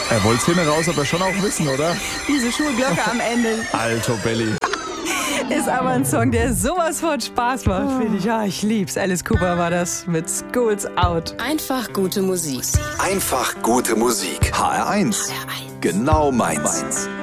Er wollte Szene raus, aber schon auch wissen, oder? Diese Schulglocke am Ende Alto Belly. ist aber ein Song, der sowas von Spaß macht, finde ich. Ja, ich lieb's. Alice Cooper war das mit Schools Out. Einfach gute Musik. Einfach gute Musik. HR1. Genau meins.